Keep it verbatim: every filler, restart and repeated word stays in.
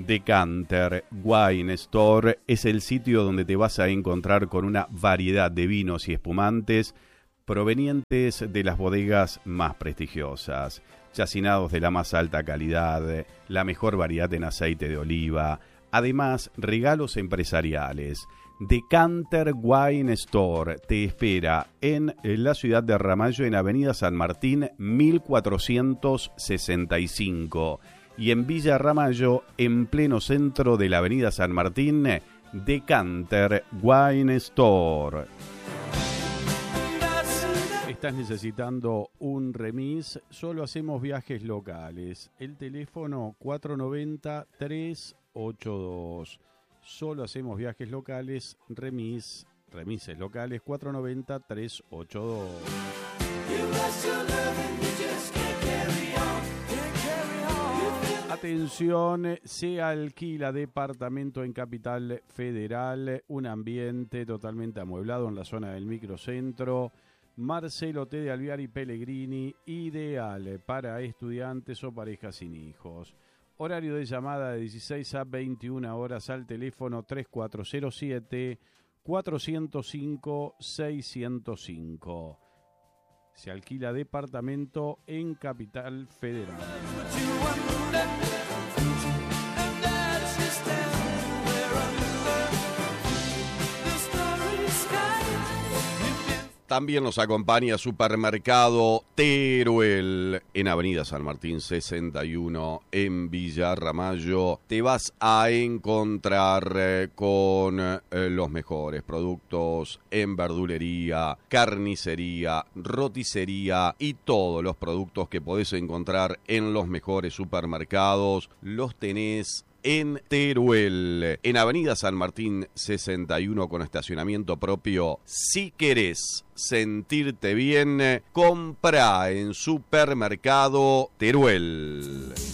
Decanter Wine Store es el sitio donde te vas a encontrar con una variedad de vinos y espumantes provenientes de las bodegas más prestigiosas, chacinados de la más alta calidad, la mejor variedad en aceite de oliva, además regalos empresariales. Decanter Wine Store te espera en la ciudad de Ramallo, en Avenida San Martín mil cuatrocientos sesenta y cinco, y en Villa Ramallo, en pleno centro de la Avenida San Martín, Decanter Wine Store. ¿Estás necesitando un remis? Solo hacemos viajes locales. El teléfono cuatro noventa, tres ochenta y dos. Solo hacemos viajes locales, remis, remises locales, cuatro noventa, tres ochenta y dos. Atención, se alquila departamento en Capital Federal, un ambiente totalmente amueblado en la zona del microcentro. Marcelo T. de Alvear y Pellegrini, ideal para estudiantes o parejas sin hijos. Horario de llamada de dieciséis a veintiuna horas al teléfono tres cuatro cero siete, cuatro cero cinco, seis cero cinco. Se alquila departamento en Capital Federal. También nos acompaña Supermercado Teruel en Avenida San Martín sesenta y uno en Villa Ramallo. Te vas a encontrar eh, con eh, los mejores productos en verdulería, carnicería, roticería y todos los productos que podés encontrar en los mejores supermercados. Los tenés en Teruel, en Avenida San Martín sesenta y uno, con estacionamiento propio. Si querés sentirte bien, compra en Supermercado Teruel.